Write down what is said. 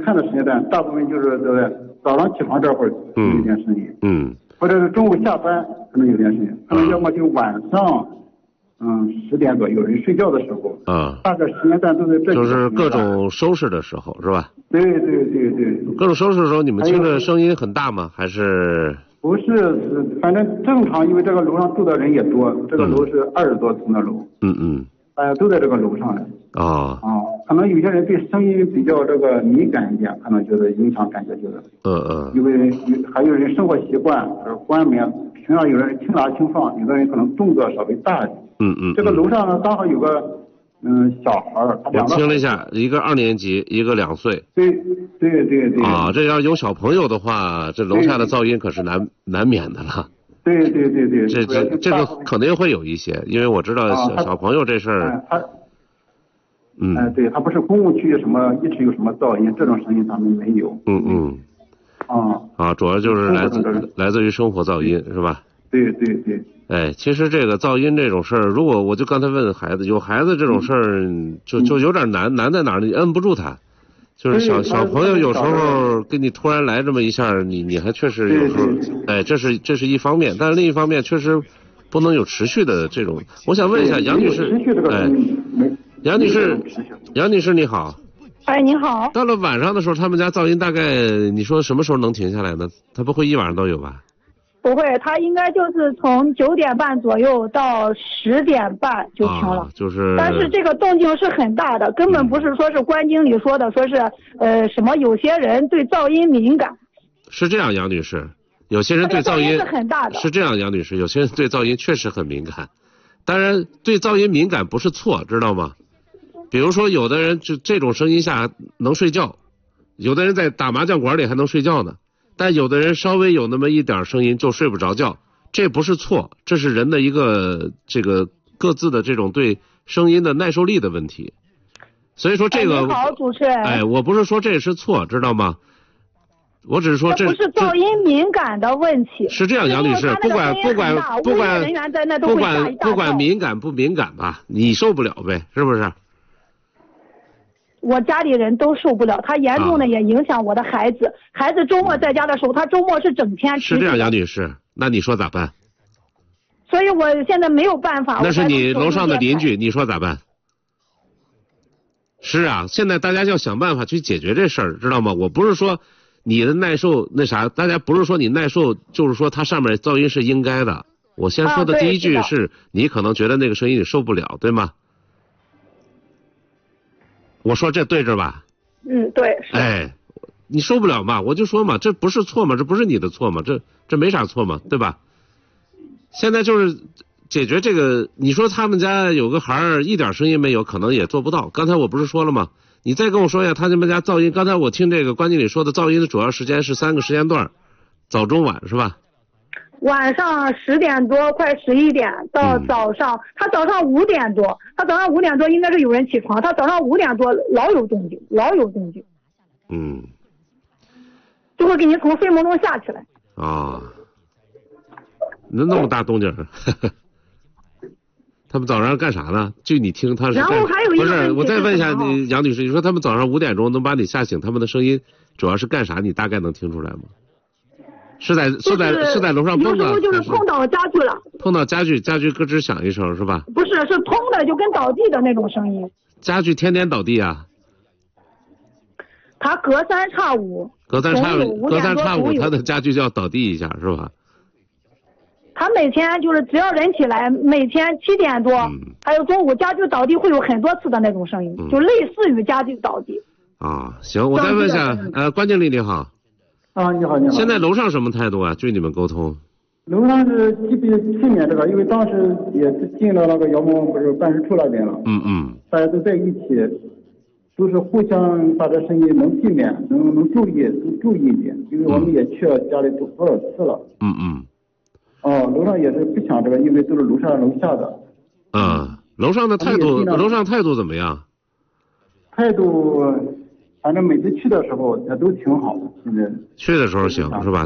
看的时间段，大部分就是在早上起床这会儿有点声音，或者是中午下班可能有点声音，可能要么就晚上10点左右人睡觉的时候，大概时间段都在这。 就是各种收拾的时候是吧？ 对。 各种收拾的时候，你们听着声音很大吗？还是？ 不是，反正正常，因为这个楼上住的人也多，这个楼是20多层的楼，大家都在这个楼上来。可能有些人对声音比较这个敏感一点，可能觉得影响感觉就是，因为还有人生活习惯，关门，平常有人轻拿轻放，有的人可能动作稍微大一点。这个楼上呢，刚好有个小孩儿，他我听了一下，一个2年级，一个2岁。 对。 这要有小朋友的话，这楼下的噪音可是难免的了。 对。 这个肯定会有一些，因为我知道小朋友这事儿。 对，他不是公共区域什么一直有什么噪音，这种声音他们没有。主要就是来自于生活噪音是吧？ 对。 其实这个噪音这种事儿，如果我就刚才问孩子，有孩子这种事儿就有点难在哪儿？你摁不住他，就是小朋友有时候给你突然来这么一下，你还确实有时候，这是一方面，但是另一方面确实不能有持续的这种。我想问一下杨女士，杨女士你好。 你好。 到了晚上的时候，他们家噪音大概你说什么时候能停下来呢？他不会一晚上都有吧？ 不会，他应该就是从9点半左右到10点半就停了。但是这个动静是很大的，根本不是说是关经理说的，说是什么有些人对噪音敏感。 是这样，杨女士，有些人对噪音是很大的。 是这样，杨女士，有些人对噪音确实很敏感。当然，对噪音敏感不是错，知道吗？比如说，有的人就这种声音下能睡觉，有的人在打麻将馆里还能睡觉呢。但有的人稍微有那么一点声音就睡不着觉，这不是错，这是人的一个这个各自的这种对声音的耐受力的问题。所以说这个， 好，主持人。 我不是说这是错，知道吗？我只是说这不是噪音敏感的问题。 是这样，杨女士，不管敏感不敏感吧，你受不了呗，是不是？ 我家里人都受不了，他严重的也影响我的孩子。孩子周末在家的时候，他周末是整天是这样，杨女士，那你说咋办？ 所以我现在没有办法。 那是你楼上的邻居，你说咋办？是啊，现在大家要想办法去解决这事儿，知道吗？我不是说你的耐受那啥，大家不是说你耐受，就是说它上面噪音是应该的。我先说的第一句是你可能觉得那个声音你受不了，对吗？我说这对着吧？ 对。 你受不了嘛？我就说嘛，这不是错嘛，这不是你的错嘛，这没啥错嘛，对吧？现在就是解决这个，你说他们家有个孩儿一点声音没有，可能也做不到。刚才我不是说了吗？你再跟我说一下他们家噪音。刚才我听这个关经理说的，噪音的主要时间是3个时间段，早中晚是吧？ 晚上10点多快11点到早上，他早上5点多，应该是有人起床，他早上5点多老有动静。就会给你从睡梦中吓起来。 那么大动静他们早上干啥呢？就你听他是。 然后还有一个不是，我再问一下你杨女士，你说他们早上5点钟能把你吓醒，他们的声音主要是干啥？你大概能听出来吗？是在楼上蹦的， 有时候就是碰到家具了。 碰到家具咯吱响一声是吧？ 不是，是通的，就跟倒地的那种声音。 家具天天倒地啊？ 他隔三差五， 他的家具就要倒地一下是吧？ 他每天就是只要人起来，每天7点多，还有中午家具倒地会有很多次的那种声音，就类似于家具倒地。 行，我再问一下，关经理你好。 你好。 现在楼上什么态度啊？据你们沟通？ 楼上是基本避免这个，因为当时也是进了那个姚某不是办事处那边了。大家都在一起，都是互相把这声音能避免，能注意一点，因为我们也去了家里多少次了。楼上也是不想这个，因为都是楼上楼下的。楼上态度怎么样？态度。反正每次去的时候，它都挺好的。现在去的时候行是吧？